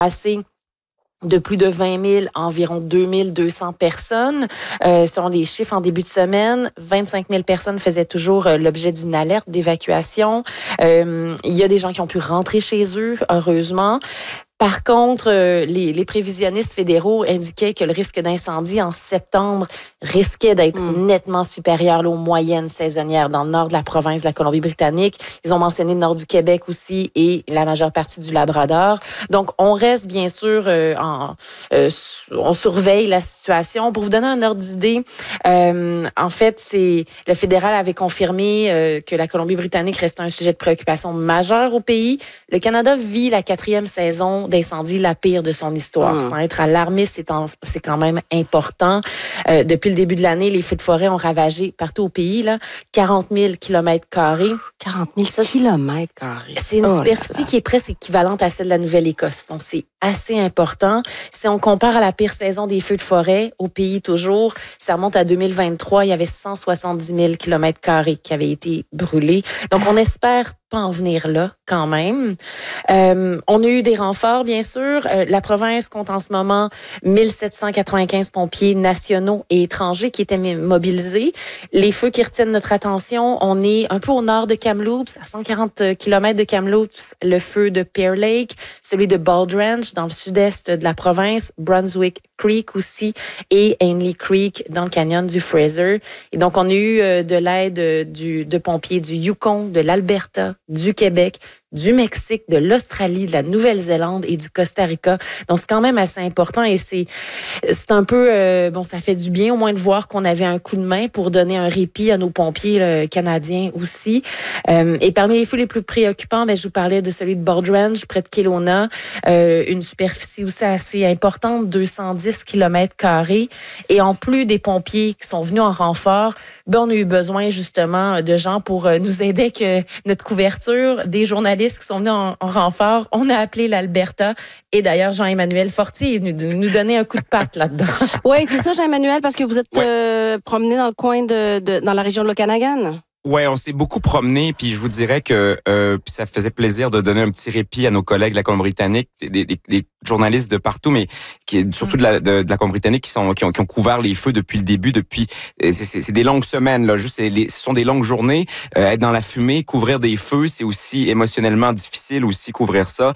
de plus de 20 000 à environ 2200 personnes. Selon les chiffres en début de semaine, 25 000 personnes faisaient toujours l'objet d'une alerte d'évacuation. Il y a des gens qui ont pu rentrer chez eux, heureusement. Par contre, les prévisionnistes fédéraux indiquaient que le risque d'incendie en septembre risquait d'être nettement supérieur aux moyennes saisonnières dans le nord de la province de la Colombie-Britannique. Ils ont mentionné le nord du Québec aussi et la majeure partie du Labrador. Donc, on reste bien sûr, on surveille la situation. Pour vous donner un ordre d'idée, en fait, le fédéral avait confirmé que la Colombie-Britannique restait un sujet de préoccupation majeur au pays. Le Canada vit la 4e saison d'incendie, la pire de son histoire. Sans être alarmiste, c'est quand même important. Depuis le début de l'année, les feux de forêt ont ravagé partout au pays 40 000 km². 40 000 km². C'est une superficie qui est presque équivalente à celle de la Nouvelle-Écosse. Donc, c'est assez important. Si on compare à la pire saison des feux de forêt au pays toujours, ça remonte à 2023, il y avait 170 000 km² qui avaient été brûlés. Donc, on espère pas en venir là quand même. On a eu des renforts, bien sûr. La province compte en ce moment 1795 pompiers nationaux et étrangers qui étaient mobilisés. Les feux qui retiennent notre attention, on est un peu au nord de Kamloops, à 140 km de Kamloops, le feu de Pear Lake, celui de Bald Ranch dans le sud-est de la province, Brunswick Creek aussi et Ainley Creek dans le canyon du Fraser. Et donc, on a eu de l'aide de pompiers du Yukon, de l'Alberta, du Québec, du Mexique, de l'Australie, de la Nouvelle-Zélande et du Costa Rica. Donc, c'est quand même assez important et c'est un peu, ça fait du bien au moins de voir qu'on avait un coup de main pour donner un répit à nos pompiers canadiens aussi. Et parmi les feux les plus préoccupants, je vous parlais de celui de Bald Ranch, près de Kelowna, une superficie aussi assez importante, 210 km². Et en plus des pompiers qui sont venus en renfort, on a eu besoin justement de gens pour nous aider avec notre couverture, des journalistes qui sont venus en renfort. On a appelé l'Alberta et d'ailleurs Jean-Emmanuel Fortier est venu nous donner un coup de patte là-dedans. Oui, c'est ça Jean-Emmanuel, parce que vous êtes promené dans le coin dans la région de l'Okanagan. Ouais, on s'est beaucoup promené, puis je vous dirais que puis ça faisait plaisir de donner un petit répit à nos collègues de la Colombie-Britannique, des journalistes de partout, mais surtout de la Colombie-Britannique qui ont couvert les feux depuis le début. C'est des longues semaines là, ce sont des longues journées. Être dans la fumée, couvrir des feux, c'est aussi émotionnellement difficile aussi couvrir ça.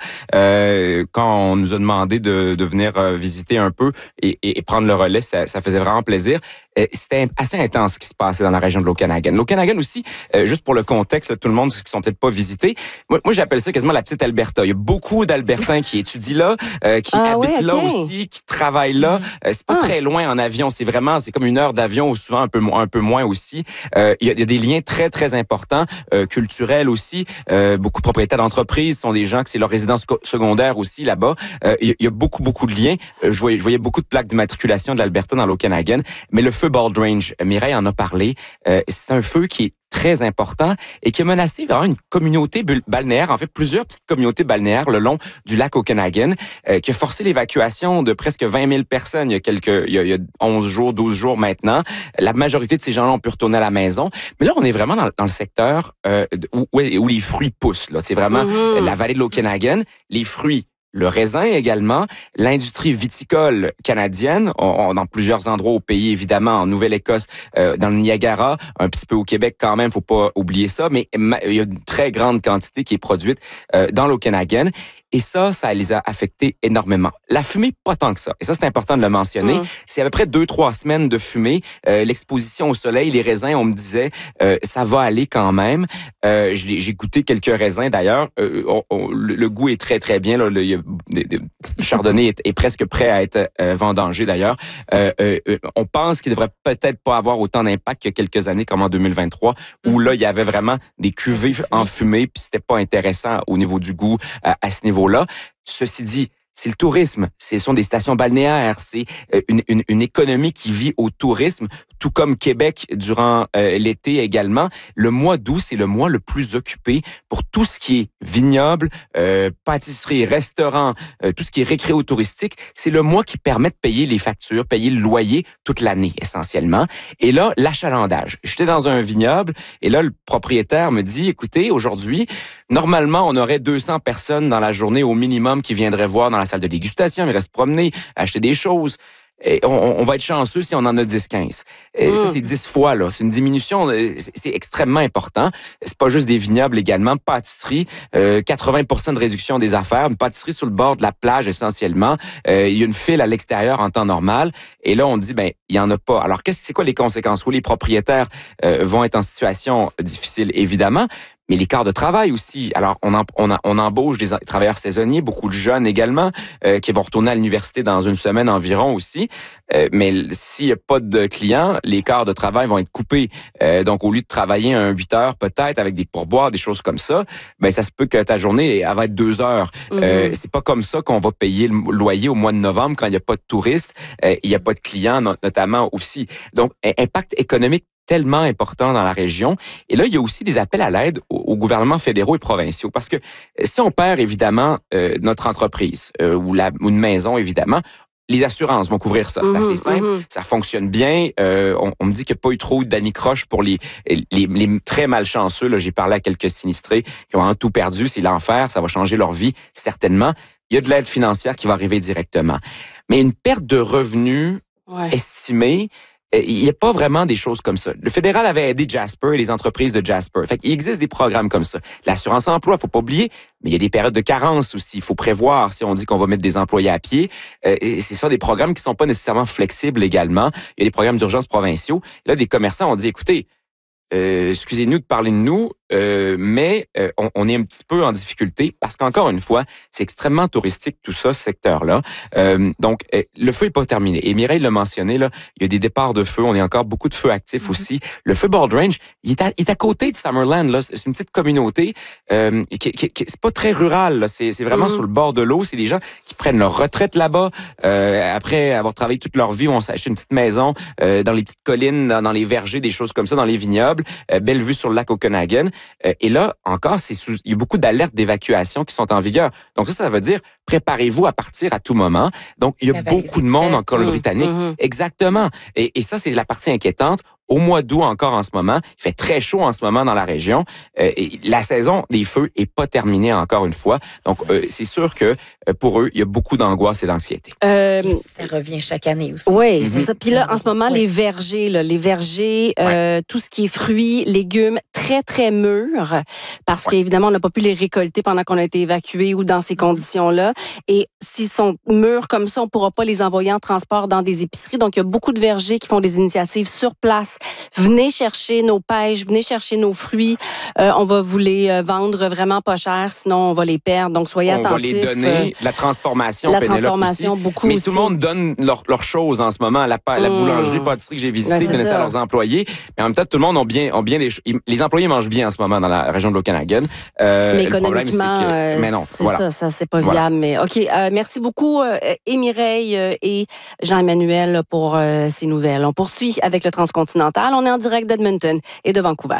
Quand on nous a demandé de venir visiter un peu et prendre le relais, ça faisait vraiment plaisir. C'était assez intense ce qui se passait dans la région de l'Okanagan. L'Okanagan aussi, juste pour le contexte, là, tout le monde qui sont peut-être pas visités, moi j'appelle ça quasiment la petite Alberta. Il y a beaucoup d'Albertains qui étudient là, qui habitent là aussi, qui travaillent là. C'est pas très loin en avion, c'est comme 1 heure d'avion ou souvent un peu moins aussi. Il y a des liens très très importants, culturels aussi. Beaucoup de propriétaires d'entreprises sont des gens que c'est leur résidence secondaire aussi là-bas. Il y a beaucoup de liens. Je voyais beaucoup de plaques d'immatriculation de l'Alberta dans l'Okanagan, mais le feu Bald Range, Mireille en a parlé, c'est un feu qui est très important et qui a menacé vraiment une communauté balnéaire, en fait plusieurs petites communautés balnéaires le long du lac Okanagan, qui a forcé l'évacuation de presque 20 000 personnes il y a 11 jours, 12 jours maintenant. La majorité de ces gens-là ont pu retourner à la maison. Mais là, on est vraiment dans le secteur où les fruits poussent. Là. C'est vraiment la vallée de l'Okanagan, les fruits. Le raisin également, l'industrie viticole canadienne, dans plusieurs endroits au pays, évidemment, en Nouvelle-Écosse, dans le Niagara, un petit peu au Québec quand même, faut pas oublier ça, mais il y a une très grande quantité qui est produite dans l'Okanagan. Et ça les a affectés énormément. La fumée, pas tant que ça. Et ça, c'est important de le mentionner. C'est à peu près 2-3 semaines de fumée. L'exposition au soleil, les raisins, on me disait, ça va aller quand même. J'ai goûté quelques raisins d'ailleurs. Le goût est très, très bien. Là. Le Chardonnay est presque prêt à être vendangé d'ailleurs. On pense qu'il devrait peut-être pas avoir autant d'impact que quelques années comme en 2023, où là, il y avait vraiment des cuvées en fumée, puis c'était pas intéressant au niveau du goût à ce niveau-là. Ceci dit, c'est le tourisme, ce sont des stations balnéaires, c'est une économie qui vit au tourisme, tout comme Québec durant l'été également. Le mois d'août, c'est le mois le plus occupé pour tout ce qui est vignoble, pâtisserie, restaurant, tout ce qui est récréo-touristique. C'est le mois qui permet de payer les factures, payer le loyer toute l'année essentiellement. Et là, l'achalandage. J'étais dans un vignoble et là, le propriétaire me dit, écoutez, aujourd'hui, Normalement, on aurait 200 personnes dans la journée au minimum qui viendraient voir dans la salle de dégustation, ils iraient se promener, acheter des choses. Et on va être chanceux si on en a 10-15. Ça, c'est 10 fois, là. C'est une diminution, c'est extrêmement important. C'est pas juste des vignobles également, pâtisserie, 80% de réduction des affaires, une pâtisserie sur le bord de la plage essentiellement. Il y a une file à l'extérieur en temps normal. Et là, on dit, il y en a pas. Alors, c'est quoi les conséquences? Oui, les propriétaires vont être en situation difficile, évidemment. Mais les quarts de travail aussi. Alors, on embauche des travailleurs saisonniers, beaucoup de jeunes également, qui vont retourner à l'université dans une semaine environ aussi. Mais s'il n'y a pas de clients, les quarts de travail vont être coupés. Donc, au lieu de travailler 8 heures peut-être avec des pourboires, des choses comme ça, ça se peut que ta journée elle va être 2 heures. C'est pas comme ça qu'on va payer le loyer au mois de novembre quand il n'y a pas de touristes, il n'y a pas de clients notamment aussi. Donc, impact économique tellement important dans la région. Et là, il y a aussi des appels à l'aide aux gouvernements fédéraux et provinciaux. Parce que si on perd, évidemment, notre entreprise ou une maison, évidemment, les assurances vont couvrir ça. C'est assez simple. Ça fonctionne bien. On me dit qu'il n'y a pas eu trop d'anicroche pour les très malchanceux. Là, j'ai parlé à quelques sinistrés qui ont tout perdu. C'est l'enfer. Ça va changer leur vie, certainement. Il y a de l'aide financière qui va arriver directement. Mais une perte de revenus estimée, il n'y a pas vraiment des choses comme ça. Le fédéral avait aidé Jasper et les entreprises de Jasper. Fait qu'il existe des programmes comme ça. L'assurance emploi, faut pas oublier, mais il y a des périodes de carence aussi. Il faut prévoir si on dit qu'on va mettre des employés à pied. Et c'est ça, des programmes qui sont pas nécessairement flexibles également. Il y a des programmes d'urgence provinciaux. Là, des commerçants ont dit, écoutez, excusez-nous de parler de nous, mais on est un petit peu en difficulté parce qu'encore une fois, c'est extrêmement touristique tout ça, ce secteur-là. Donc, le feu est pas terminé. Et Mireille l'a mentionné, là, il y a des départs de feu. On a encore beaucoup de feux actifs aussi. Le feu Bold Range, il est à côté de Summerland. Là. C'est une petite communauté. C'est pas très rural. Là. C'est vraiment sur le bord de l'eau. C'est des gens qui prennent leur retraite là-bas. Après avoir travaillé toute leur vie, on s'est acheté une petite maison dans les petites collines, dans les vergers, des choses comme ça, dans les vignobles. Belle vue sur le lac Okanagan. Et là, encore, il y a beaucoup d'alertes d'évacuation qui sont en vigueur. Donc ça veut dire, préparez-vous à partir à tout moment. Donc, il y a beaucoup de monde en Colombie-Britannique. Exactement. Et ça, c'est la partie inquiétante. Au mois d'août encore en ce moment, il fait très chaud en ce moment dans la région. Et la saison des feux est pas terminée encore une fois. Donc, c'est sûr que pour eux, il y a beaucoup d'angoisse et d'anxiété. Ça revient chaque année aussi. Oui, c'est ça. Puis là, en ce moment, les vergers, tout ce qui est fruits, légumes, très, très mûrs, parce qu'évidemment, on n'a pas pu les récolter pendant qu'on a été évacués ou dans ces conditions-là. Et s'ils sont mûrs comme ça, on ne pourra pas les envoyer en transport dans des épiceries. Donc, il y a beaucoup de vergers qui font des initiatives sur place. Venez chercher nos pêches, venez chercher nos fruits. On va vous les vendre vraiment pas cher, sinon on va les perdre. Donc, soyez attentifs. On va les donner. La transformation, aussi. Beaucoup mais aussi. Tout le monde donne leurs choses en ce moment. La boulangerie, pâtisserie que j'ai visitée donnait ça à leurs employés. Mais en même temps, tout le monde ont bien les employés mangent bien en ce moment dans la région de l'Okanagan. Mais économiquement, mais non, ça c'est pas viable. Mais OK, merci beaucoup Mireille et Jean-Emmanuel pour ces nouvelles. On poursuit avec le Transcontinental. On est en direct d'Edmonton et de Vancouver.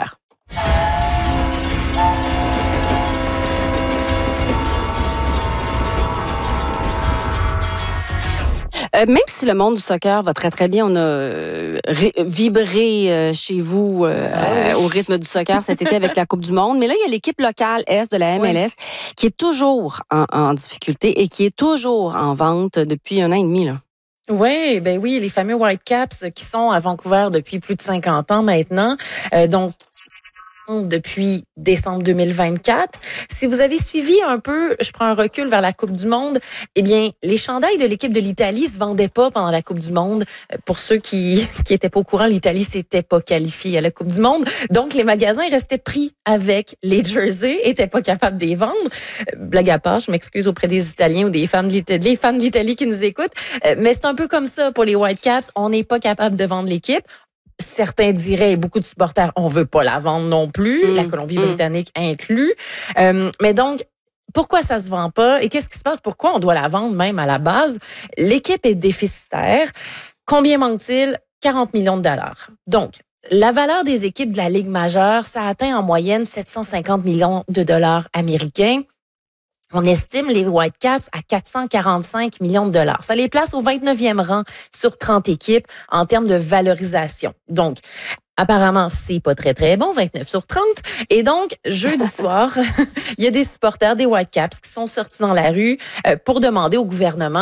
Même si le monde du soccer va très, très bien, on a vibré chez vous au rythme du soccer cet été avec la Coupe du Monde. Mais là, il y a l'équipe locale Est de la MLS qui est toujours en difficulté et qui est toujours en vente depuis 1 an et demi, là. Oui, les fameux Whitecaps qui sont à Vancouver depuis plus de 50 ans maintenant. Donc, depuis décembre 2024. Si vous avez suivi un peu, je prends un recul vers la Coupe du Monde, eh bien, les chandails de l'équipe de l'Italie se vendaient pas pendant la Coupe du Monde. Pour ceux qui étaient pas au courant, l'Italie s'était pas qualifiée à la Coupe du Monde. Donc, les magasins restaient pris avec les jerseys, étaient pas capables de les vendre. Blague à part, je m'excuse auprès des Italiens ou des fans de l'Italie qui nous écoutent. Mais c'est un peu comme ça pour les Whitecaps. On n'est pas capable de vendre l'équipe. Certains diraient, et beaucoup de supporters, on veut pas la vendre non plus, la Colombie-Britannique inclus. Mais donc, pourquoi ça se vend pas et qu'est-ce qui se passe? Pourquoi on doit la vendre même à la base? L'équipe est déficitaire. Combien manque-t-il? 40 millions de dollars. Donc, la valeur des équipes de la Ligue majeure, ça atteint en moyenne 750 millions de dollars américains. On estime les Whitecaps à 445 millions de dollars. Ça les place au 29e rang sur 30 équipes en termes de valorisation. Donc, Apparemment, c'est pas très, très bon, 29 sur 30. Et donc, jeudi soir, il y a des supporters des Whitecaps qui sont sortis dans la rue pour demander au gouvernement